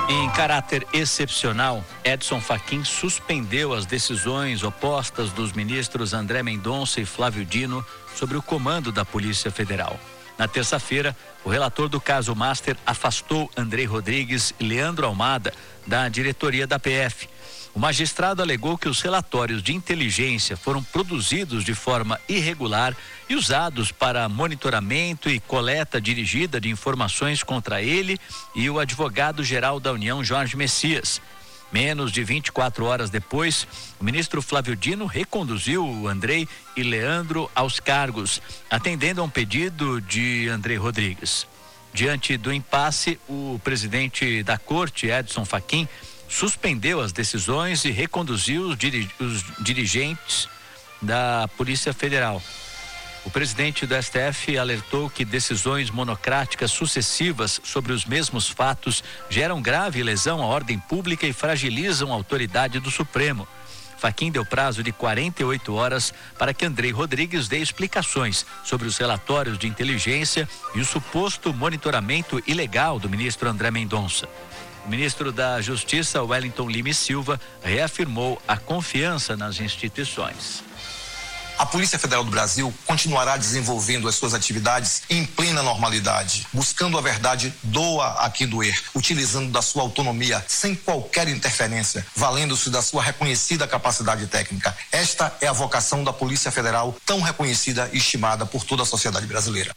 Em caráter excepcional, Edson Fachin suspendeu as decisões opostas dos ministros André Mendonça e Flávio Dino sobre o comando da Polícia Federal. Na terça-feira, o relator do caso Master afastou Andrei Rodrigues e Leandro Almada da diretoria da PF. O magistrado alegou que os relatórios de inteligência foram produzidos de forma irregular e usados para monitoramento e coleta dirigida de informações contra ele e o advogado-geral da União, Jorge Messias. Menos de 24 horas depois, o ministro Flávio Dino reconduziu o Andrei e Leandro aos cargos, atendendo a um pedido de Andrei Rodrigues. Diante do impasse, o presidente da corte, Edson Fachin, suspendeu as decisões e reconduziu os dirigentes da Polícia Federal. O presidente do STF alertou que decisões monocráticas sucessivas sobre os mesmos fatos geram grave lesão à ordem pública e fragilizam a autoridade do Supremo. Fachin deu prazo de 48 horas para que Andrei Rodrigues dê explicações sobre os relatórios de inteligência e o suposto monitoramento ilegal do ministro André Mendonça. O ministro da Justiça, Wellington Lima e Silva, reafirmou a confiança nas instituições. A Polícia Federal do Brasil continuará desenvolvendo as suas atividades em plena normalidade, buscando a verdade, doa a quem doer, utilizando da sua autonomia sem qualquer interferência, valendo-se da sua reconhecida capacidade técnica. Esta é a vocação da Polícia Federal, tão reconhecida e estimada por toda a sociedade brasileira.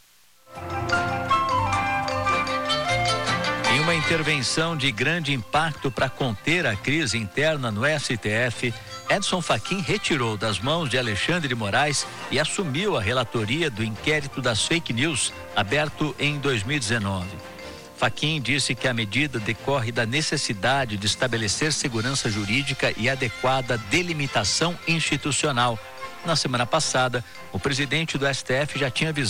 Em uma intervenção de grande impacto para conter a crise interna no STF, Edson Fachin retirou das mãos de Alexandre de Moraes e assumiu a relatoria do inquérito das fake news, aberto em 2019. Fachin disse que a medida decorre da necessidade de estabelecer segurança jurídica e adequada delimitação institucional. Na semana passada, o presidente do STF já tinha avisado